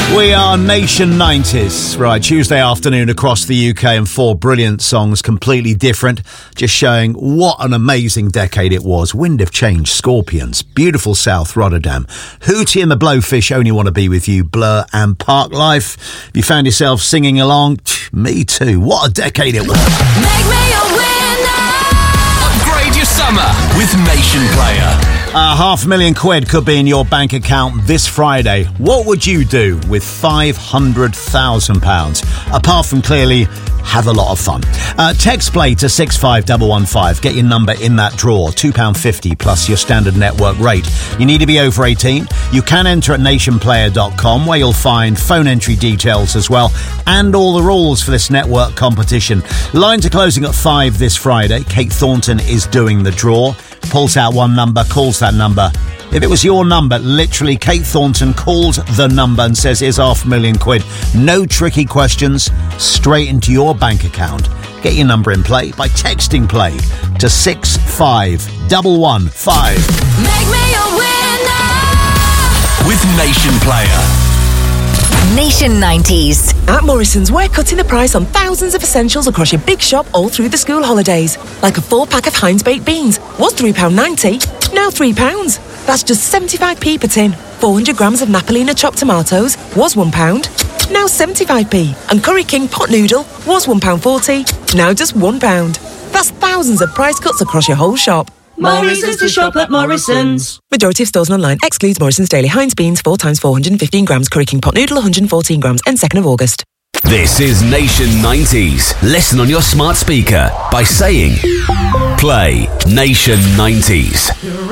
We are Nation 90s. Right, Tuesday afternoon across the UK, and 4 brilliant songs, completely different, just showing what an amazing decade it was. Wind of Change, Scorpions, Beautiful South, Rotterdam, Hootie and the Blowfish, Only Want to Be With You, Blur and Park Life. If you found yourself singing along, me too. What a decade it was. Make me a winner. Upgrade your summer with Nation Player. £500,000 could be in your bank account this Friday. What would you do with £500,000? Apart from clearly have a lot of fun. Text play to 65115. Get your number in that draw. £2.50 plus your standard network rate. You need to be over 18. You can enter at nationplayer.com, where you'll find phone entry details as well, and all the rules for this network competition. Lines are closing at 5 this Friday. Kate Thornton is doing the draw. Pulls out one number, calls that number. If it was your number, literally, Kate Thornton calls the number and says, here's £500,000. No tricky questions, straight into your bank account. Get your number in play by texting play to 65115. Make me a winner. With Nation Player. Nation 90s. At Morrison's, we're cutting the price on thousands of essentials across your big shop all through the school holidays. Like a 4-pack of Heinz baked beans was £3.90, now £3. That's just 75p per tin. 400 grams of Napolina chopped tomatoes was £1, now 75p. And Curry King pot noodle was £1.40, now just £1. That's thousands of price cuts across your whole shop. Morrison's to shop at Morrison's. Majority of stores and online excludes Morrison's Daily Heinz beans 4 times 415 grams, Curry King pot noodle 114 grams, and 2nd of August. This is Nation 90s. Listen on your smart speaker by saying, play Nation 90s.